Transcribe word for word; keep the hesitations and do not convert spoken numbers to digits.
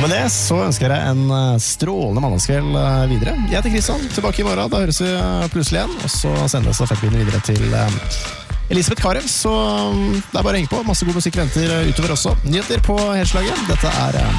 Og med det så ønsker jeg en eh, strålende mandagskveld eh, videre. Jeg heter Kristian, tilbake i morgen, da høres vi eh, plutselig igjen, og så sendes stafettpinnen videre til eh, Elisabeth Karev, så um, det er bare å henge på. Masse god musikk venter uh, utover også. Nyheter på Helslaget. Dette er... Uh,